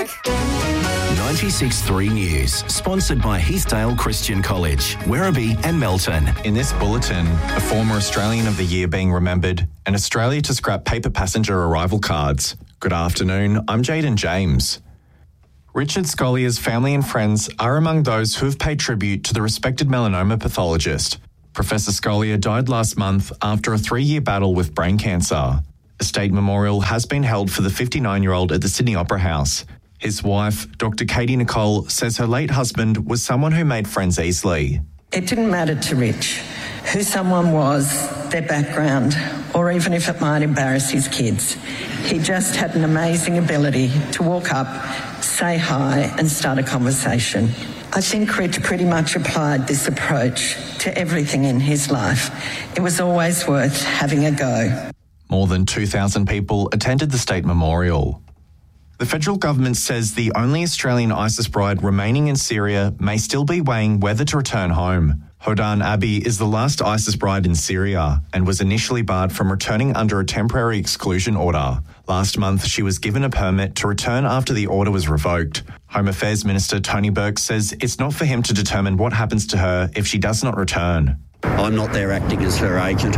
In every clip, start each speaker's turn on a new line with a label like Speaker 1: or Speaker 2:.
Speaker 1: traffic.
Speaker 2: 96.3 News, sponsored by Heathdale Christian College, Werribee and Melton.
Speaker 3: In this bulletin, a former Australian of the Year being remembered, and Australia to scrap paper passenger arrival cards. Good afternoon, I'm Jaden James. Richard Scollier's family and friends are among those who have paid tribute to the respected melanoma pathologist. Professor Scollier died last month after a 3-year battle with brain cancer. A state memorial has been held for the 59-year-old at the Sydney Opera House. His wife, Dr. Katie Nicole, says her late husband was someone who made friends easily.
Speaker 4: It didn't matter to Rich who someone was, their background, or even if it might embarrass his kids. He just had an amazing ability to walk up, say hi, and start a conversation. I think Rich pretty much applied this approach to everything in his life. It was always worth having a go.
Speaker 3: More than 2,000 people attended the state memorial. The federal government says the only Australian ISIS bride remaining in Syria may still be weighing whether to return home. Hodan Abi is the last ISIS bride in Syria and was initially barred from returning under a temporary exclusion order. Last month, she was given a permit to return after the order was revoked. Home Affairs Minister Tony Burke says it's not for him to determine what happens to her if she does not return.
Speaker 5: I'm not there acting as her agent,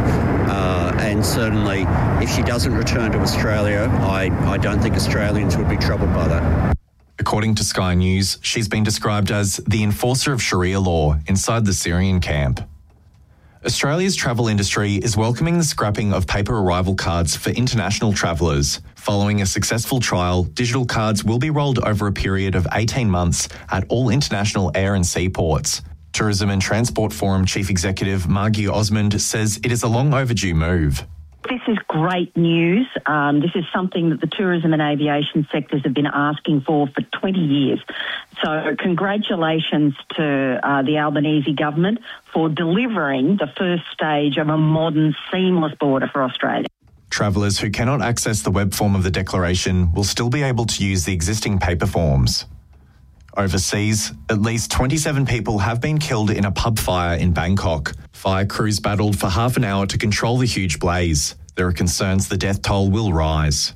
Speaker 5: and certainly if she doesn't return to Australia, I don't think Australians would be troubled by that.
Speaker 3: According to Sky News, she's been described as the enforcer of Sharia law inside the Syrian camp. Australia's travel industry is welcoming the scrapping of paper arrival cards for international travellers. Following a successful trial, digital cards will be rolled over a period of 18 months at all international air and seaports. Tourism and Transport Forum Chief Executive Margie Osmond says it is a long overdue move.
Speaker 6: This is great news. This is something that the tourism and aviation sectors have been asking for 20 years. So congratulations to the Albanese government for delivering the first stage of a modern, seamless border for Australia.
Speaker 3: Travellers who cannot access the web form of the declaration will still be able to use the existing paper forms. Overseas, at least 27 people have been killed in a pub fire in Bangkok. Fire crews battled for half an hour to control the huge blaze. There are concerns the death toll will rise.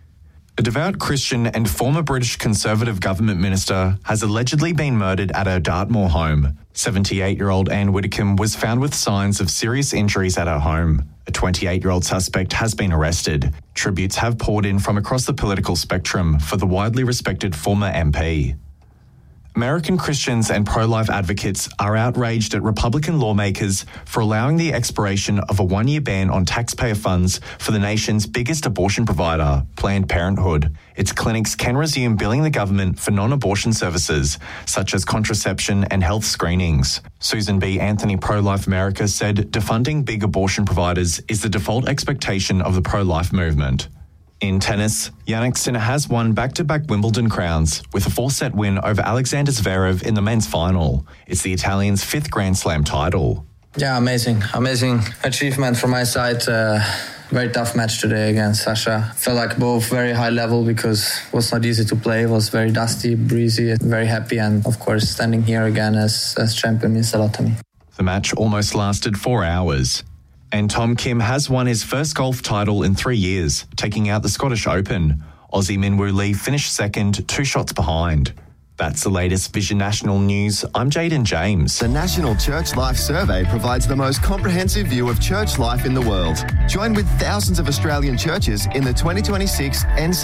Speaker 3: A devout Christian and former British Conservative government minister has allegedly been murdered at her Dartmoor home. 78-year-old Anne Widdecombe was found with signs of serious injuries at her home. A 28-year-old suspect has been arrested. Tributes have poured in from across the political spectrum for the widely respected former MP. American Christians and pro-life advocates are outraged at Republican lawmakers for allowing the expiration of a 1-year ban on taxpayer funds for the nation's biggest abortion provider, Planned Parenthood. Its clinics can resume billing the government for non-abortion services, such as contraception and health screenings. Susan B. Anthony Pro-Life America said defunding big abortion providers is the default expectation of the pro-life movement. In tennis, Jannik Sinner has won back-to-back Wimbledon crowns with a 4-set win over Alexander Zverev in the men's final. It's the Italian's 5th Grand Slam title.
Speaker 7: Yeah, amazing achievement from my side. Very tough match today against Sasha. Felt like both very high level because it was not easy to play. It was very dusty, breezy, very happy, and of course standing here again as champion means a lot to me.
Speaker 3: The match almost lasted 4 hours. And Tom Kim has won his first golf title in 3 years, taking out the Scottish Open. Aussie Minwoo Lee finished second, 2 shots behind. That's the latest Vision National News. I'm Jaden James.
Speaker 8: The National Church Life Survey provides the most comprehensive view of church life in the world. Join with thousands of Australian churches in the 2026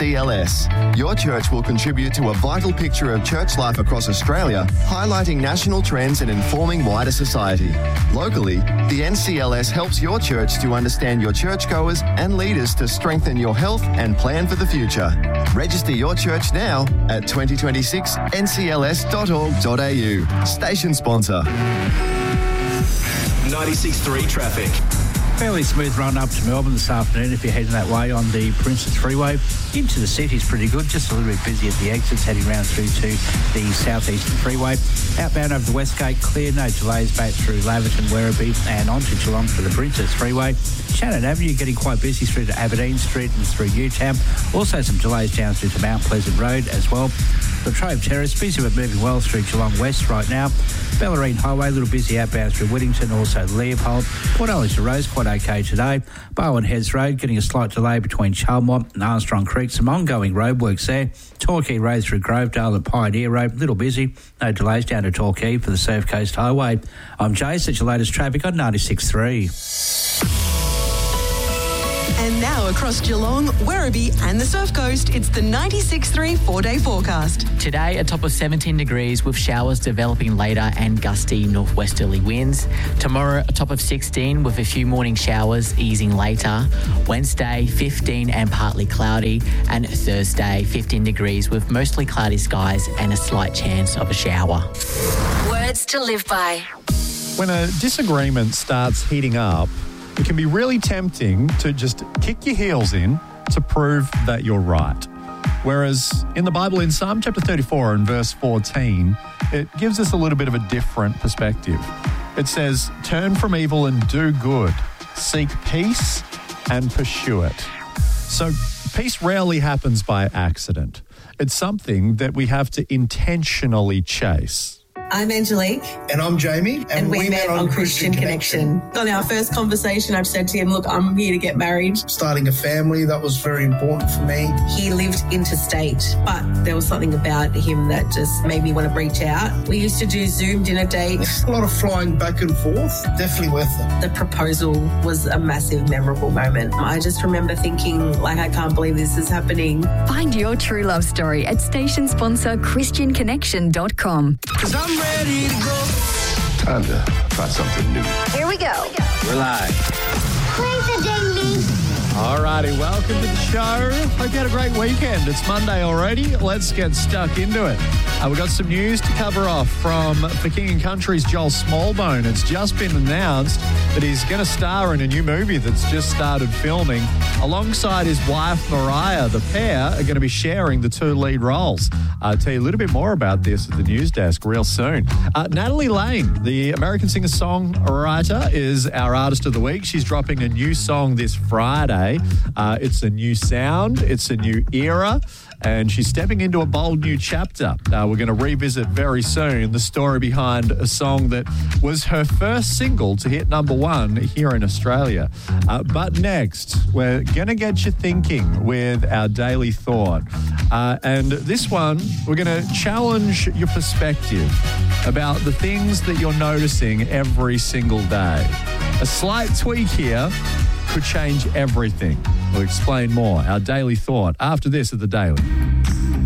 Speaker 8: NCLS. Your church will contribute to a vital picture of church life across Australia, highlighting national trends and informing wider society. Locally, the NCLS helps your church to understand your churchgoers and leaders to strengthen your health and plan for the future. Register your church now at 2026 ncls.org.au. Station sponsor.
Speaker 2: 96.3 traffic.
Speaker 1: Fairly smooth run up to Melbourne this afternoon if you're heading that way on the Princess Freeway. Into the city's pretty good, just a little bit busy at the exits heading round through to the southeastern freeway. Outbound over the West Gate, clear, no delays back through Laverton, Werribee and onto Geelong for the Princess Freeway. Shannon Avenue getting quite busy through to Aberdeen Street and through Newtown. Also some delays down through to Mount Pleasant Road as well. Latrobe Terrace, busy but moving well through Geelong West right now. Bellarine Highway, a little busy outbound through Whittington, also Leopold. Port Ellington Road's quite okay today. Bowen Heads Road getting a slight delay between Chalmont and Armstrong Creek. Some ongoing roadworks there. Torquay Road through Grovedale and Pioneer Road, a little busy. No delays down to Torquay for the Surf Coast Highway. I'm Jace at your latest traffic on 96.3.
Speaker 9: And now across Geelong, Werribee and the Surf Coast, it's the 96.3 4-day forecast.
Speaker 10: Today, a top of 17 degrees with showers developing later and gusty northwesterly winds. Tomorrow, a top of 16 with a few morning showers easing later. Wednesday, 15 and partly cloudy. And Thursday, 15 degrees with mostly cloudy skies and a slight chance of a shower.
Speaker 11: Words to live by.
Speaker 12: When a disagreement starts heating up, it can be really tempting to just kick your heels in to prove that you're right. Whereas in the Bible, in Psalm chapter 34 and verse 14, it gives us a little bit of a different perspective. It says, "Turn from evil and do good. Seek peace and pursue it." So peace rarely happens by accident. It's something that we have to intentionally chase.
Speaker 13: I'm Angelique.
Speaker 14: And I'm Jamie.
Speaker 13: And we met on Christian Connection. On our first conversation, I've said to him, look, I'm here to get married.
Speaker 14: Starting a family, that was very important for me.
Speaker 13: He lived interstate, but there was something about him that just made me want to reach out. We used to do Zoom dinner dates.
Speaker 14: A lot of flying back and forth, definitely worth it.
Speaker 13: The proposal was a massive, memorable moment. I just remember thinking, like, I can't believe this is happening.
Speaker 11: Find your true love story at station sponsor ChristianConnection.com.
Speaker 14: Because I'm ready to go.
Speaker 15: Time to try something new.
Speaker 11: Here we go.
Speaker 12: We're live. Alrighty, welcome to the show. Hope you had a great weekend. It's Monday already. Let's get stuck into it. We've got some news to cover off from For King and Country's Joel Smallbone. It's just been announced that he's going to star in a new movie that's just started filming. Alongside his wife, Mariah, the pair are going to be sharing the two lead roles. I'll tell you a little bit more about this at the news desk real soon. Natalie Lane, the American singer-songwriter, is our artist of the week. She's dropping a new song this Friday. It's a new sound. It's a new era. And she's stepping into a bold new chapter. We're going to revisit very soon the story behind a song that was her first single to hit number one here in Australia. But next, we're going to get you thinking with our daily thought. And this one, we're going to challenge your perspective about the things that you're noticing every single day. A slight tweak here could change everything. We'll explain more. Our daily thought after this at The Daily.